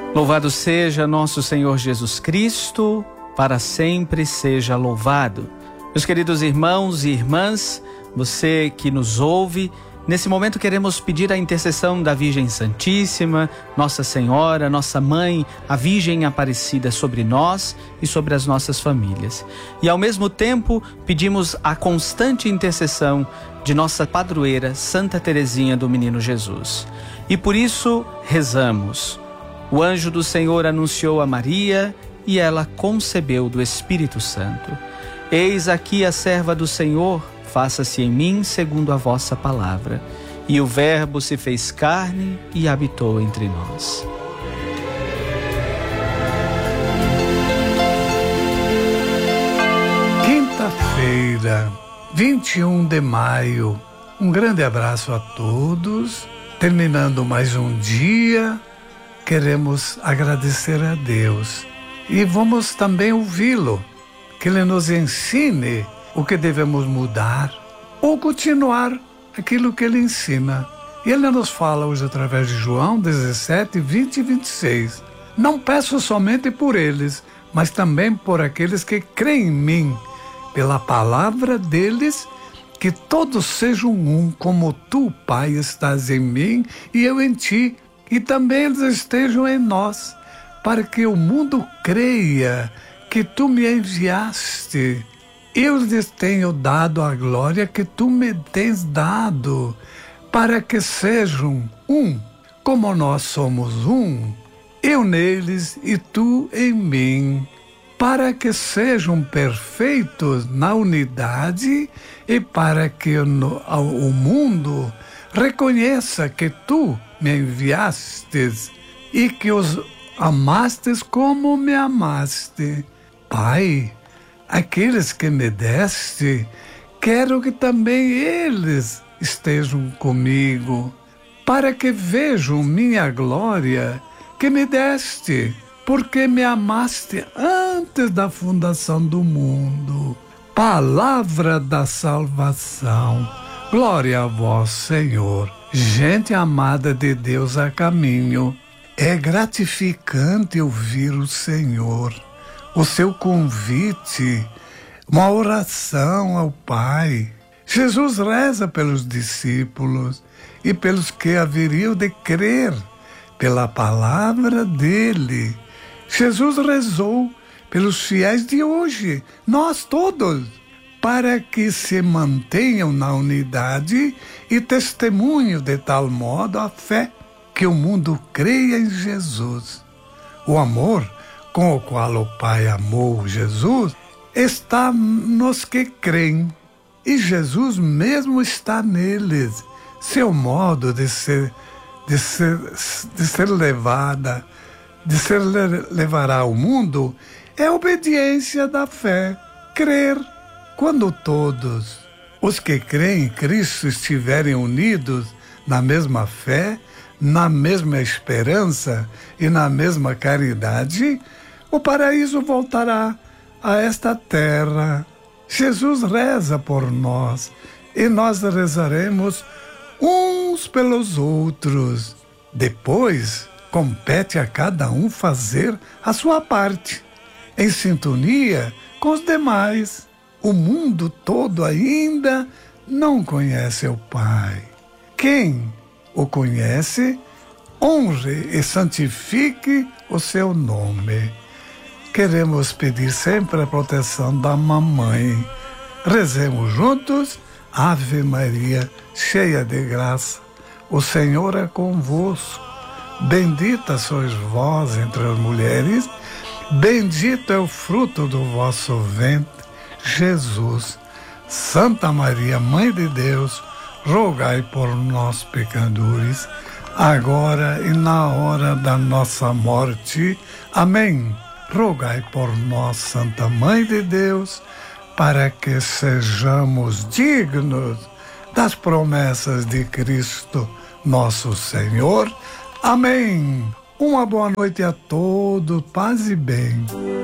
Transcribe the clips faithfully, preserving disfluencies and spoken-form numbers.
Louvado seja nosso Senhor Jesus Cristo, para sempre seja louvado. Meus queridos irmãos e irmãs, você que nos ouve, nesse momento queremos pedir a intercessão da Virgem Santíssima, Nossa Senhora, Nossa Mãe, a Virgem Aparecida sobre nós e sobre as nossas famílias. E ao mesmo tempo pedimos a constante intercessão de nossa padroeira Santa Teresinha do Menino Jesus. E por isso rezamos. O anjo do Senhor anunciou a Maria e ela concebeu do Espírito Santo. Eis aqui a serva do Senhor, faça-se em mim segundo a vossa palavra. E o Verbo se fez carne e habitou entre nós. Quinta-feira, vinte e um de maio. Um grande abraço a todos. Terminando mais um dia, queremos agradecer a Deus. E vamos também ouvi-lo, que Ele nos ensine o que devemos mudar ou continuar aquilo que Ele ensina. E Ele nos fala hoje através de João dezessete, vinte e vinte e seis. Não peço somente por eles, mas também por aqueles que creem em mim, pela palavra deles, que todos sejam um, como tu, Pai, estás em mim e eu em ti, e também eles estejam em nós, para que o mundo creia que tu me enviaste. Eu lhes tenho dado a glória que tu me tens dado, para que sejam um, como nós somos um, eu neles e tu em mim, para que sejam perfeitos na unidade e para que o, o mundo reconheça que tu me enviastes e que os amastes como me amaste. Pai, aqueles que me deste, quero que também eles estejam comigo, para que vejam minha glória que me deste, porque me amaste antes da fundação do mundo. Palavra da salvação. Glória a vós, Senhor. Gente amada de Deus a caminho, é gratificante ouvir o Senhor, o seu convite, uma oração ao Pai. Jesus reza pelos discípulos e pelos que haveriam de crer pela palavra dele. Jesus rezou pelos fiéis de hoje, nós todos, para que se mantenham na unidade e testemunho de tal modo a fé que o mundo creia em Jesus. O amor com o qual o Pai amou Jesus está nos que creem, e Jesus mesmo está neles. Seu modo de ser, de ser, de ser levada, de ser levará ao mundo é a obediência da fé, crer. Quando todos os que creem em Cristo estiverem unidos na mesma fé, na mesma esperança e na mesma caridade, o paraíso voltará a esta terra. Jesus reza por nós e nós rezaremos uns pelos outros. Depois, compete a cada um fazer a sua parte, em sintonia com os demais. O mundo todo ainda não conhece o Pai. Quem o conhece, honre e santifique o seu nome. Queremos pedir sempre a proteção da mamãe. Rezemos juntos. Ave Maria, cheia de graça, o Senhor é convosco. Bendita sois vós entre as mulheres, bendito é o fruto do vosso ventre, Jesus. Santa Maria, Mãe de Deus, rogai por nós pecadores, agora e na hora da nossa morte. Amém. Rogai por nós, Santa Mãe de Deus, para que sejamos dignos das promessas de Cristo, nosso Senhor. Amém. Uma boa noite a todos, paz e bem.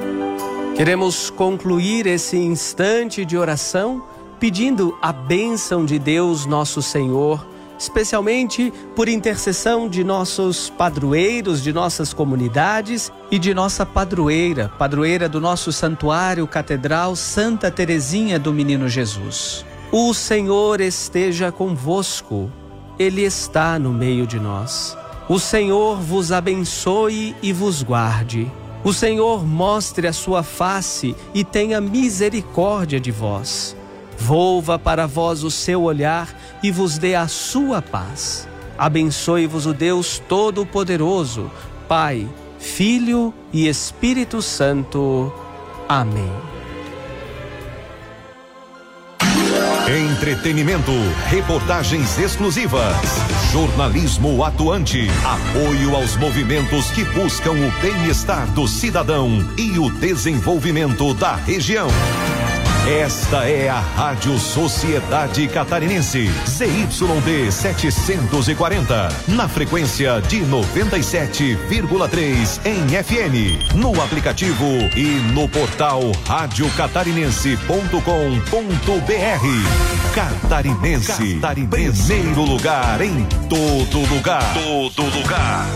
Queremos concluir esse instante de oração pedindo a bênção de Deus, nosso Senhor, especialmente por intercessão de nossos padroeiros, de nossas comunidades e de nossa padroeira, padroeira do nosso santuário catedral Santa Teresinha do Menino Jesus. O Senhor esteja convosco, Ele está no meio de nós. O Senhor vos abençoe e vos guarde. O Senhor mostre a sua face e tenha misericórdia de vós. Volva para vós o seu olhar e vos dê a sua paz. Abençoe-vos o Deus Todo-Poderoso, Pai, Filho e Espírito Santo. Amém. Entretenimento, reportagens exclusivas, jornalismo atuante, apoio aos movimentos que buscam o bem-estar do cidadão e o desenvolvimento da região. Esta é a Rádio Sociedade Catarinense, Z Y D setecentos e quarenta, na frequência de noventa e sete vírgula três em F M, no aplicativo e no portal rádio catarinense ponto com ponto b r. Catarinense, Catarinense, primeiro lugar em todo lugar. Todo lugar.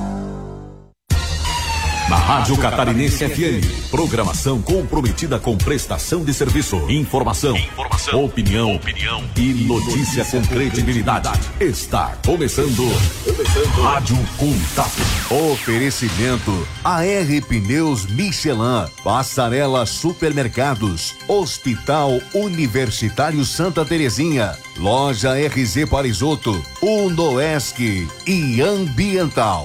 Na Rádio Catarinense F M, programação comprometida com prestação de serviço, informação, informação opinião, opinião e notícia com credibilidade. Está começando, começando Rádio Contato. Oferecimento A R Pneus Michelin, Passarela Supermercados, Hospital Universitário Santa Terezinha, Loja R Z Parisoto, Unoesc e Ambiental.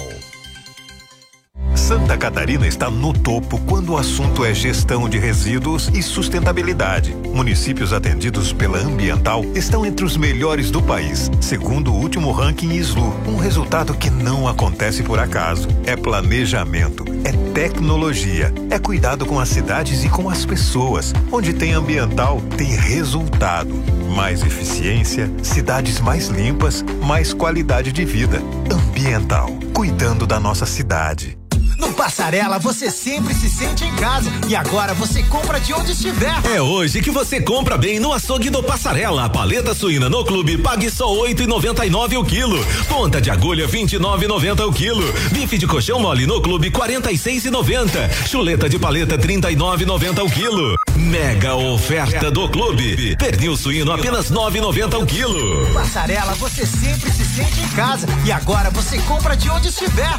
Santa Catarina está no topo quando o assunto é gestão de resíduos e sustentabilidade. Municípios atendidos pela Ambiental estão entre os melhores do país, segundo o último ranking I S L U. Um resultado que não acontece por acaso. É planejamento, é tecnologia, é cuidado com as cidades e com as pessoas. Onde tem Ambiental, tem resultado. Mais eficiência, cidades mais limpas, mais qualidade de vida. Ambiental, cuidando da nossa cidade. No Passarela você sempre se sente em casa e agora você compra de onde estiver. É hoje que você compra bem no açougue do Passarela. Paleta suína no clube pague só oito e noventa e nove o quilo. Ponta de agulha vinte e nove e noventa o quilo. Bife de colchão mole no clube quarenta e seis e noventa. Chuleta de paleta trinta e nove e noventa o quilo. Mega oferta do clube. Pernil suíno apenas nove e noventa o quilo. Passarela você sempre se sente em casa e agora você compra de onde estiver.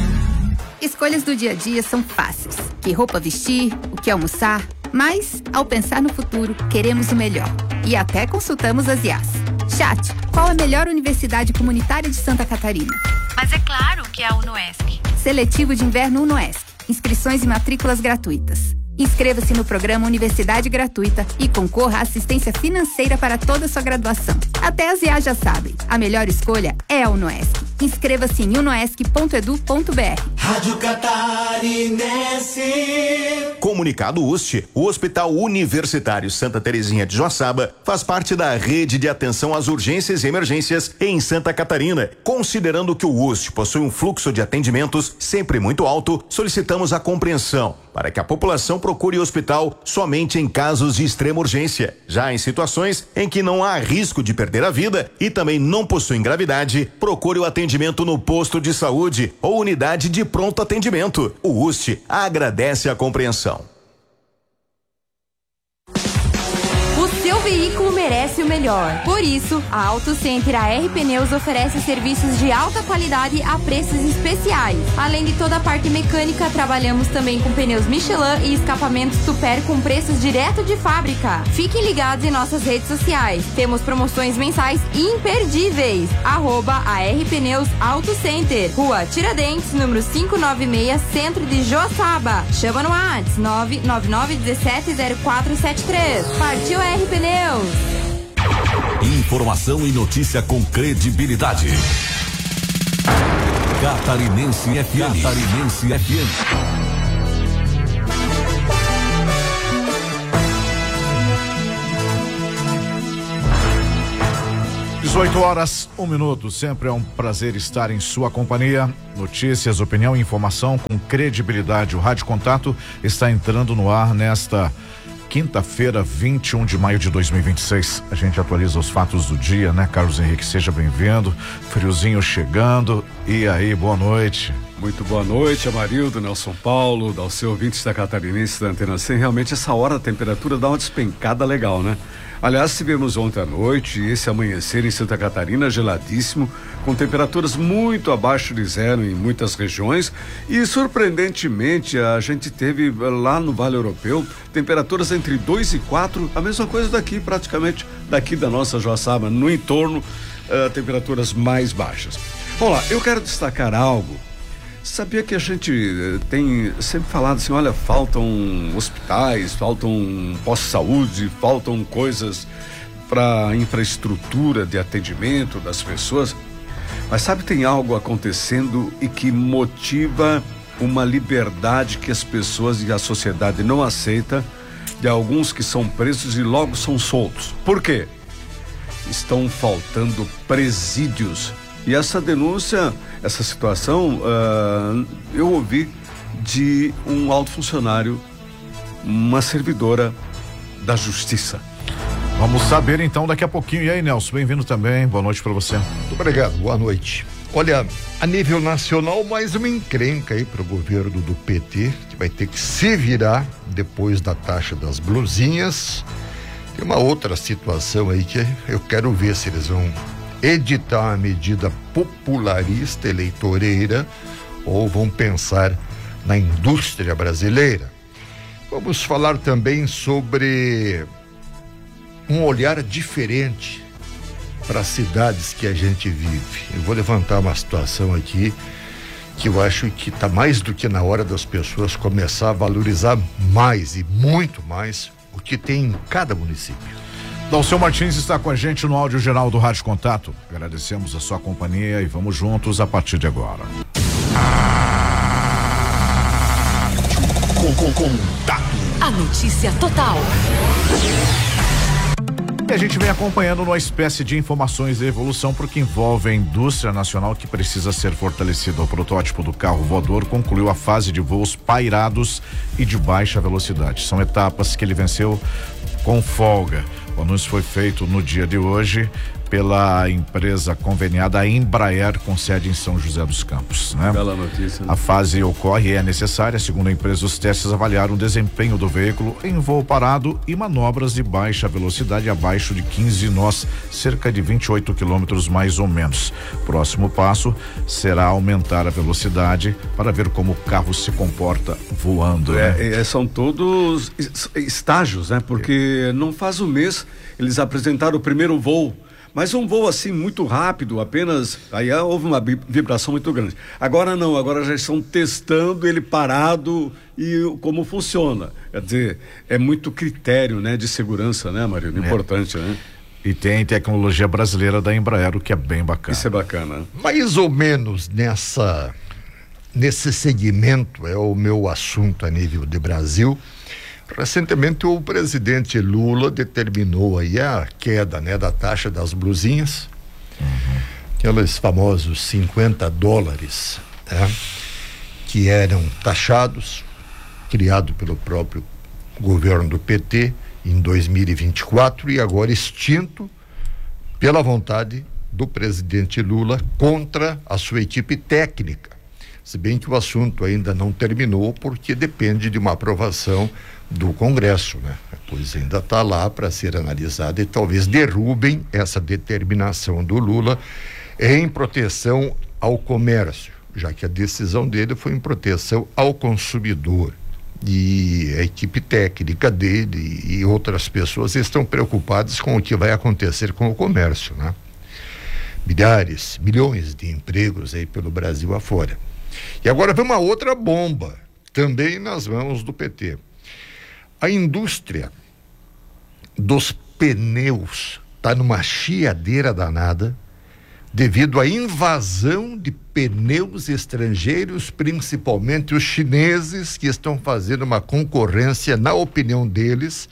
Escolhas do dia a dia são fáceis. Que roupa vestir, o que almoçar. Mas, ao pensar no futuro, queremos o melhor. E até consultamos as I A S. Chat, qual a melhor universidade comunitária de Santa Catarina? Mas é claro que é a Unoesc. Seletivo de Inverno Unoesc. Inscrições e matrículas gratuitas. Inscreva-se no programa Universidade Gratuita e concorra à assistência financeira para toda a sua graduação. Até as I A já sabem, a melhor escolha é a Unoesc. Inscreva-se em unoesc ponto edu ponto b r. Rádio Catarinense. Comunicado U S T, o Hospital Universitário Santa Terezinha de Joaçaba faz parte da rede de atenção às urgências e emergências em Santa Catarina. Considerando que o U S T possui um fluxo de atendimentos sempre muito alto, solicitamos a compreensão para que a população procure o hospital somente em casos de extrema urgência. Já em situações em que não há risco de perder a vida e também não possuem gravidade, procure o atendimento no posto de saúde ou unidade de pronto atendimento. O U S T agradece a compreensão. Seu veículo merece o melhor. Por isso, a Auto Center A R Pneus oferece serviços de alta qualidade a preços especiais. Além de toda a parte mecânica, trabalhamos também com pneus Michelin e escapamentos Super com preços direto de fábrica. Fiquem ligados em nossas redes sociais. Temos promoções mensais imperdíveis. Arroba A R Pneus Auto Center. Rua Tiradentes, número quinhentos e noventa e seis, Centro de Joaçaba. Chama no WhatsApp nove nove nove um sete zero quatro sete três. Partiu A R Pneus. Informação e notícia com credibilidade. Catarinense F M. Catarinense F M. dezoito horas, um minuto. Sempre é um prazer estar em sua companhia. Notícias, opinião e informação com credibilidade. O Rádio Contato está entrando no ar nesta quinta-feira, vinte e um de maio de dois mil e vinte e seis. A gente atualiza os fatos do dia, né? Carlos Henrique, seja bem-vindo. Friozinho chegando. E aí, boa noite. Muito boa noite, Amarildo, Nelson Paulo, ao seu ouvintes da Catarinense da Antena cem. Realmente, essa hora a temperatura dá uma despencada legal, né? Aliás, tivemos ontem à noite e esse amanhecer em Santa Catarina geladíssimo, com temperaturas muito abaixo de zero em muitas regiões e, surpreendentemente, a gente teve lá no Vale Europeu temperaturas entre dois e quatro, a mesma coisa daqui, praticamente daqui da nossa Joaçaba, no entorno, uh, temperaturas mais baixas. Vamos lá, eu quero destacar algo. Sabia que a gente tem sempre falado assim, olha, faltam hospitais, faltam postos de saúde, faltam coisas para infraestrutura de atendimento das pessoas, mas sabe, tem algo acontecendo e que motiva uma liberdade que as pessoas e a sociedade não aceita, de alguns que são presos e logo são soltos. Por quê? Estão faltando presídios. E essa denúncia, essa situação, uh, eu ouvi de um alto funcionário, uma servidora da Justiça. Vamos saber então daqui a pouquinho. E aí, Nelson, bem-vindo também. Boa noite para você. Muito obrigado, boa noite. Olha, a nível nacional, mais uma encrenca aí para o governo do P T, que vai ter que se virar depois da taxa das blusinhas. Tem uma outra situação aí que eu quero ver se eles vão editar uma medida popularista, eleitoreira, ou vão pensar na indústria brasileira. Vamos falar também sobre um olhar diferente para as cidades que a gente vive. Eu vou levantar uma situação aqui que eu acho que está mais do que na hora das pessoas começar a valorizar mais e muito mais o que tem em cada município. Dalceu Martins está com a gente no áudio geral do Rádio Contato. Agradecemos a sua companhia e vamos juntos a partir de agora. Com, com, contato. A notícia total. E a gente vem acompanhando uma espécie de informações de evolução porque envolve a indústria nacional que precisa ser fortalecida. O protótipo do carro voador concluiu a fase de voos pairados e de baixa velocidade. São etapas que ele venceu com folga. O anúncio foi feito no dia de hoje pela empresa conveniada Embraer, com sede em São José dos Campos, né? Bela notícia, né? A fase ocorre e é necessária, segundo a empresa, os testes avaliaram o desempenho do veículo em voo parado e manobras de baixa velocidade abaixo de quinze nós, cerca de vinte e oito quilômetros mais ou menos. Próximo passo será aumentar a velocidade para ver como o carro se comporta voando. É, né? é, são todos estágios, né? Porque não faz um mês eles apresentaram o primeiro voo. Mas um voo assim muito rápido, apenas, aí houve uma vibração muito grande. Agora não, agora já estão testando ele parado e como funciona. Quer dizer, é muito critério, né, de segurança, né, Marino? Importante, é. né? E tem tecnologia brasileira da Embraer, o que é bem bacana. Isso é bacana. Mais ou menos nessa, nesse segmento é o meu assunto a nível de Brasil. Recentemente o presidente Lula determinou aí a queda, né, da taxa das blusinhas, uhum. aqueles famosos cinquenta dólares, né, que eram taxados, criado pelo próprio governo do P T em dois mil e vinte e quatro e agora extinto pela vontade do presidente Lula contra a sua equipe técnica. Se bem que o assunto ainda não terminou porque depende de uma aprovação do Congresso, né? Pois ainda está lá para ser analisado e talvez derrubem essa determinação do Lula em proteção ao comércio, já que a decisão dele foi em proteção ao consumidor. E a equipe técnica dele e outras pessoas estão preocupadas com o que vai acontecer com o comércio, né? Milhares, milhões de empregos aí pelo Brasil afora. E agora vem uma outra bomba, também nas mãos do P T. A indústria dos pneus está numa chiadeira danada devido à invasão de pneus estrangeiros, principalmente os chineses, que estão fazendo uma concorrência, na opinião deles,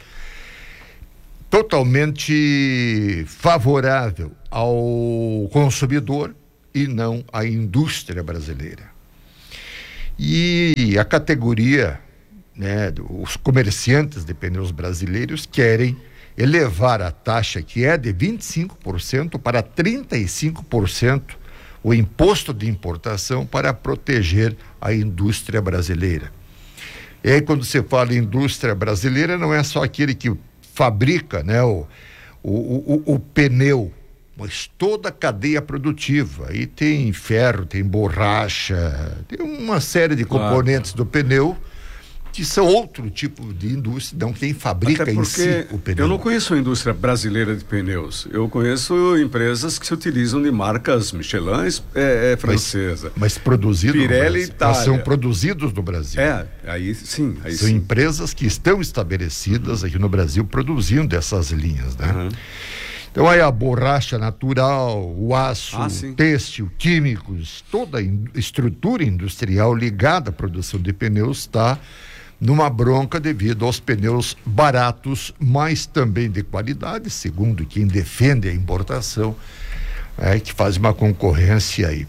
totalmente favorável ao consumidor e não à indústria brasileira. E a categoria né, os comerciantes de pneus brasileiros querem elevar a taxa, que é de vinte e cinco por cento para trinta e cinco por cento, o imposto de importação, para proteger a indústria brasileira. E aí, quando você fala em indústria brasileira, não é só aquele que fabrica, né, o, o, o, o pneu, mas toda a cadeia produtiva. Aí tem ferro, tem borracha, tem uma série de componentes claro. do pneu que são outro tipo de indústria, não quem fabrica em si o pneu. Eu não conheço a indústria brasileira de pneus. Eu conheço empresas que se utilizam de marcas Michelin, é, é francesa. Mas, mas produzidos Pirelli, no Brasil. Elas são produzidos no Brasil. É, aí sim. Aí são sim. empresas que estão estabelecidas aqui no Brasil produzindo essas linhas, né? Uhum. Então aí a borracha natural, o aço, ah, têxtil, químicos, toda a in- estrutura industrial ligada à produção de pneus está numa bronca devido aos pneus baratos, mas também de qualidade, segundo quem defende a importação, é, que faz uma concorrência aí.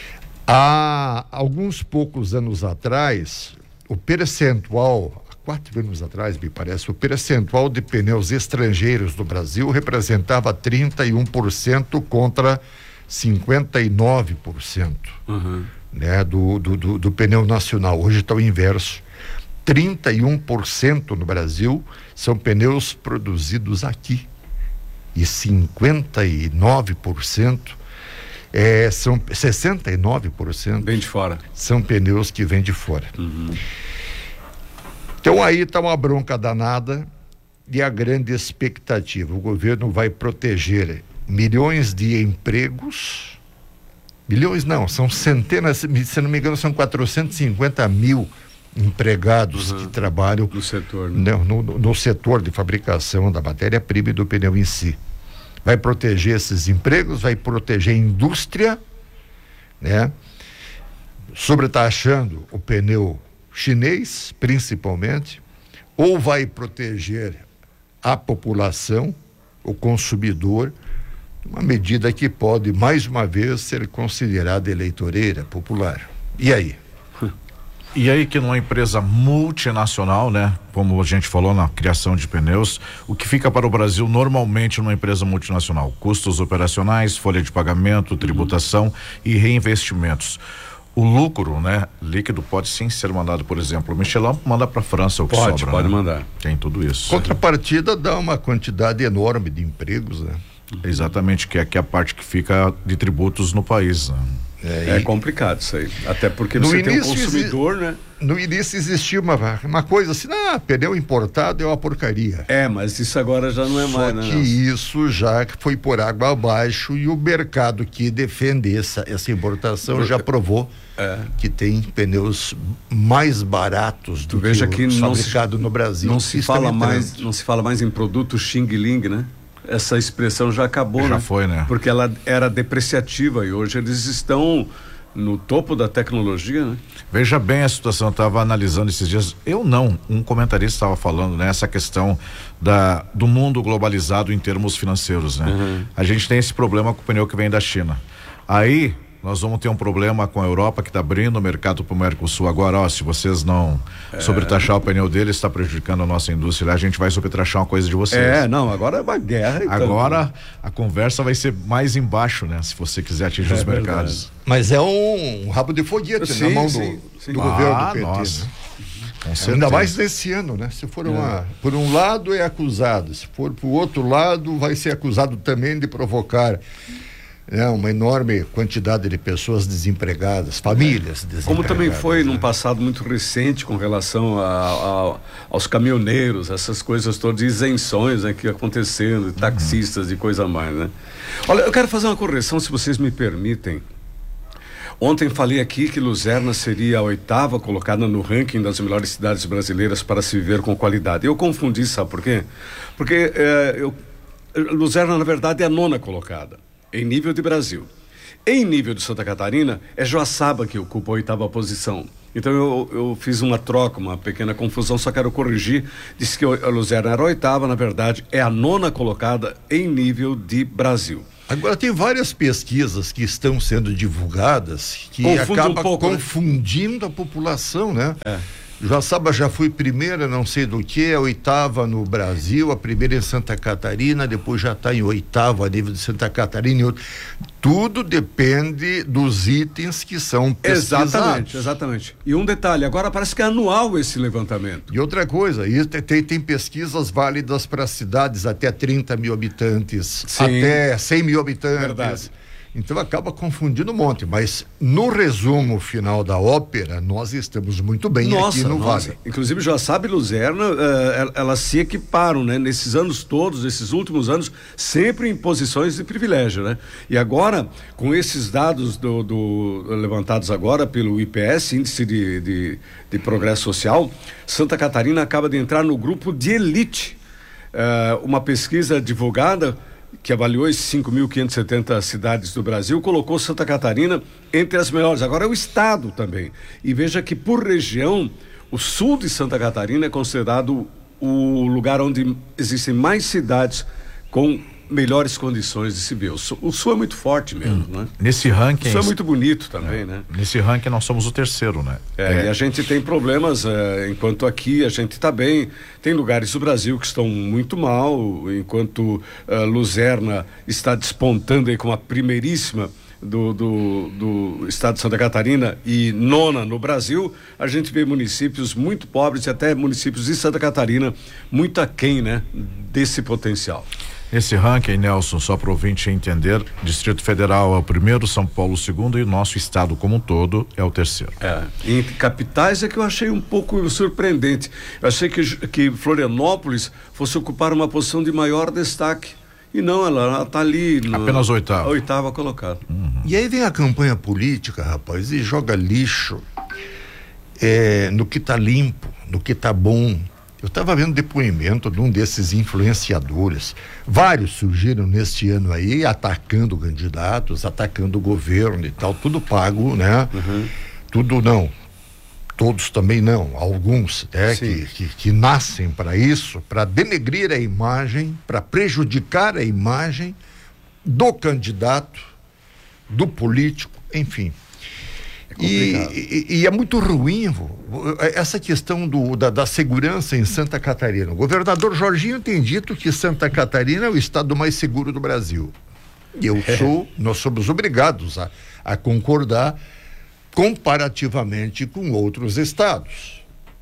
Há alguns poucos anos atrás, o percentual, há quatro anos atrás, me parece, o percentual de pneus estrangeiros no Brasil representava trinta e um por cento contra cinquenta e nove por cento, uhum. né, do, do, do, do pneu nacional. Hoje está o inverso. trinta e um por cento no Brasil são pneus produzidos aqui e cinquenta e nove por cento é, são sessenta e nove por cento vem de fora. São pneus que vêm de fora. Uhum. Então aí está uma bronca danada e a grande expectativa. O governo vai proteger milhões de empregos, milhões não, são centenas, se não me engano, são quatrocentos e cinquenta mil empregados uhum. que trabalham no setor, né? no, no, no setor de fabricação da matéria-prima e do pneu em si. Vai proteger esses empregos, vai proteger a indústria, né? Sobretaxando o pneu chinês, principalmente, ou vai proteger a população, o consumidor, uma medida que pode, mais uma vez, ser considerada eleitoreira, popular. E aí? E aí que numa empresa multinacional, né, como a gente falou na criação de pneus, o que fica para o Brasil normalmente numa empresa multinacional? Custos operacionais, folha de pagamento, tributação uhum. e reinvestimentos. O lucro, né, líquido pode sim ser mandado, por exemplo, o Michelin manda para a França o que pode, sobra. Pode, né? mandar. Tem tudo isso. Contrapartida dá uma quantidade enorme de empregos, né? Exatamente, que é, que é a parte que fica de tributos no país, né? É, é complicado isso aí, até porque você tem um consumidor, exi- né? No início existia uma, uma coisa assim, ah, pneu importado é uma porcaria. É, mas isso agora já não é Só mais, né? Só que isso já foi por água abaixo e o mercado que defende essa, essa importação por... já provou é. que tem pneus mais baratos do tu veja que o fabricado no Brasil. Não se fala mais, não se fala mais em produto Xing Ling, né? Essa expressão já acabou, já né? foi, né? Porque ela era depreciativa e hoje eles estão no topo da tecnologia, né? Veja bem a situação, eu estava analisando esses dias, eu não, um comentarista estava falando, né? Essa questão da, do mundo globalizado em termos financeiros, né? Uhum. A gente tem esse problema com o pneu que vem da China. Aí nós vamos ter um problema com a Europa que está abrindo o mercado para o Mercosul. Agora, ó, se vocês não é. sobretaxar o pneu deles, está prejudicando a nossa indústria. A gente vai sobretaxar uma coisa de vocês. É, não, agora é uma guerra. Então. Agora a conversa vai ser mais embaixo, né? Se você quiser atingir é os verdade. mercados. Mas é um, um rabo de foguete sim, na mão sim, do, sim. do ah, governo do P T. Nossa. Né? Com Ainda mais nesse ano, né? Se for uma, é. por um lado é acusado, se for por outro lado vai ser acusado também de provocar É uma enorme quantidade de pessoas desempregadas, famílias desempregadas. Como também foi né? num passado muito recente com relação a, a, aos caminhoneiros, essas coisas todas, de isenções né, que acontecendo, taxistas uhum. e coisa mais, né? Olha, eu quero fazer uma correção, se vocês me permitem. Ontem falei aqui que Luzerna seria a oitava colocada no ranking das melhores cidades brasileiras para se viver com qualidade. Eu confundi, sabe por quê? Porque é, eu, Luzerna, na verdade, é a nona colocada. Em nível de Brasil. Em nível de Santa Catarina, é Joaçaba que ocupa a oitava posição. Então eu, eu fiz uma troca, uma pequena confusão, só quero corrigir. Disse que a Luzerna era a oitava, na verdade, é a nona colocada em nível de Brasil. Agora tem várias pesquisas que estão sendo divulgadas que Confunde acaba um pouco, confundindo né? a população, né? É. Joaçaba já foi primeira, não sei do que, a oitava no Brasil, a primeira em Santa Catarina, depois já está em oitavo a nível de Santa Catarina e outro. Tudo depende dos itens que são pesquisados. Exatamente, exatamente. E um detalhe, agora parece que é anual esse levantamento. E outra coisa, isso tem, tem pesquisas válidas para cidades até trinta mil habitantes, Sim. até cem mil habitantes. Verdade. Então acaba confundindo um monte, mas no resumo final da ópera, nós estamos muito bem nossa, aqui no nossa. Vale. Inclusive Joaçaba e Luzerna, uh, elas se equiparam, né? Nesses anos todos, esses últimos anos, sempre em posições de privilégio, né? E agora, com esses dados do, do, levantados agora pelo I P S, Índice de, de, de Progresso Social, Santa Catarina acaba de entrar no grupo de elite. Uh, uma pesquisa divulgada que avaliou as cinco mil quinhentas e setenta cidades do Brasil, colocou Santa Catarina entre as melhores. Agora é o estado também. E veja que por região, o sul de Santa Catarina é considerado o lugar onde existem mais cidades com melhores condições de se ver. O sul, o sul é muito forte mesmo, hum. né? Nesse ranking... O sul é muito bonito também, é. né? Nesse ranking nós somos o terceiro, né? É, é. E a gente tem problemas, é, enquanto aqui a gente está bem. Tem lugares do Brasil que estão muito mal, enquanto uh, Luzerna está despontando aí com a primeiríssima do, do, do estado de Santa Catarina e nona no Brasil, a gente vê municípios muito pobres e até municípios de Santa Catarina muito aquém, né, desse potencial. Esse ranking, Nelson, só para o ouvinte entender, Distrito Federal é o primeiro, São Paulo o segundo e o nosso estado como um todo é o terceiro. É, entre capitais é que eu achei um pouco surpreendente. Eu achei que, que Florianópolis fosse ocupar uma posição de maior destaque. E não, ela está ali. No, apenas oitava. A oitava colocada. Uhum. E aí vem a campanha política, rapaz, e joga lixo é, no que está limpo, no que está bom. Eu estava vendo depoimento de um desses influenciadores. Vários surgiram neste ano aí, atacando candidatos, atacando o governo e tal, tudo pago, né? Uhum. Tudo não. Todos também não. Alguns, né? Que, que, que nascem para isso, para denegrir a imagem, para prejudicar a imagem do candidato, do político, enfim. É e, e, e é muito ruim essa questão do, da, da segurança em Santa Catarina. O governador Jorginho tem dito que Santa Catarina é o estado mais seguro do Brasil. E eu é. sou, nós somos obrigados a, a concordar comparativamente com outros estados.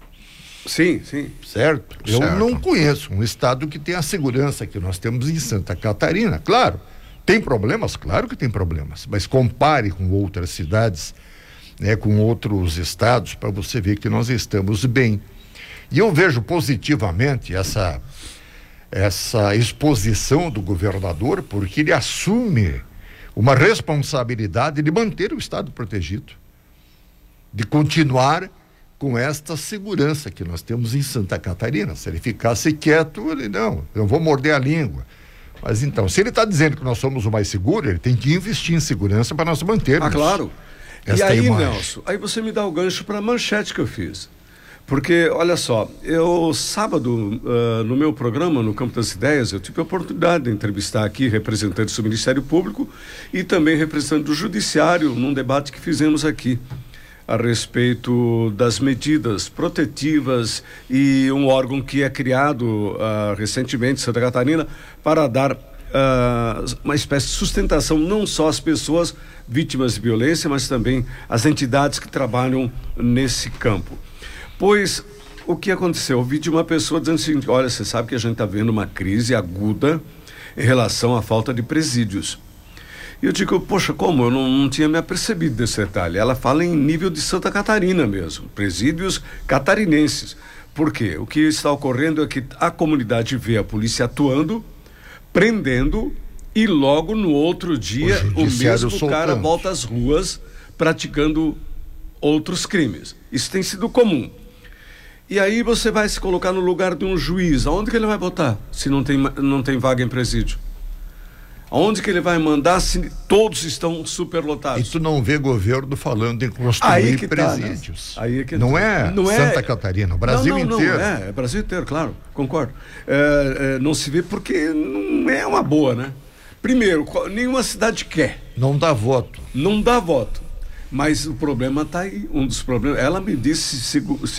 Sim, sim. Certo? Eu certo. não conheço um estado que tenha a segurança que nós temos em Santa Catarina. Claro, tem problemas? Claro que tem problemas. Mas compare com outras cidades, né, com outros estados, para você ver que nós estamos bem. E eu vejo positivamente essa, essa exposição do governador, porque ele assume uma responsabilidade de manter o estado protegido, de continuar com esta segurança que nós temos em Santa Catarina. Se ele ficasse quieto, ele não, eu vou morder a língua. Mas então, se ele está dizendo que nós somos o mais seguro, ele tem que investir em segurança para nós mantermos. Ah, claro. E aí, imagem. Nelson, aí você me dá o gancho para a manchete que eu fiz. Porque, olha só, eu, sábado, uh, no meu programa, no Campo das Ideias, eu tive a oportunidade de entrevistar aqui representantes do Ministério Público e também representantes do Judiciário, num debate que fizemos aqui a respeito das medidas protetivas e um órgão que é criado uh, recentemente em Santa Catarina para dar uh, uma espécie de sustentação não só às pessoas vítimas de violência, mas também às entidades que trabalham nesse campo. Pois o que aconteceu? Eu vi de uma pessoa dizendo assim, olha, você sabe que a gente está vendo uma crise aguda em relação à falta de presídios. E eu digo, poxa, como? Eu não, não tinha me apercebido desse detalhe. Ela fala em nível de Santa Catarina mesmo, presídios catarinenses. Por quê? O que está ocorrendo é que a comunidade vê a polícia atuando, prendendo, e logo no outro dia o, o mesmo soltando. Cara volta às ruas praticando outros crimes. Isso tem sido comum. E aí você vai se colocar no lugar de um juiz. Aonde que ele vai botar se não tem, não tem vaga em presídio? Aonde que ele vai mandar se todos estão superlotados? E tu não vê governo falando em construir que presídios. Tá, né? Aí é que não, tá. é não é Santa Catarina, o Brasil não, não, inteiro. Não, é, é Brasil inteiro, claro, concordo. É, é, não se vê porque não é uma boa, né? Primeiro, nenhuma cidade quer. Não dá voto. Não dá voto. Mas o problema está aí, um dos problemas. Ela me disse, se,